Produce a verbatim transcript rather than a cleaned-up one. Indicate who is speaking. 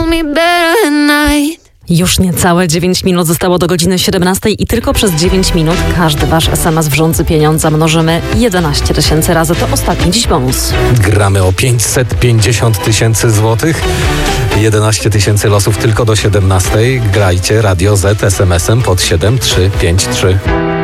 Speaker 1: me better at night.
Speaker 2: Już niecałe dziewięć minut zostało do godziny siedemnastej i tylko przez dziewięć minut każdy wasz es em es wrzący pieniądza mnożymy jedenaście tysięcy razy. To ostatni dziś bonus.
Speaker 3: Gramy o pięćset pięćdziesiąt tysięcy złotych. jedenaście tysięcy losów tylko do siedemnastej. Grajcie Radio Z es em esem pod siedem trzy pięć trzy.